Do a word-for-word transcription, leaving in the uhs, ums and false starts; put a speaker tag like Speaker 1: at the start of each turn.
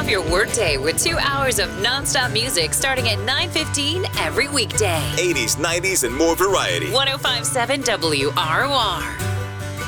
Speaker 1: your workday with two hours of nonstop music starting at nine fifteen every weekday.
Speaker 2: eighties, nineties, and more variety.
Speaker 1: one oh five point seven W R O R.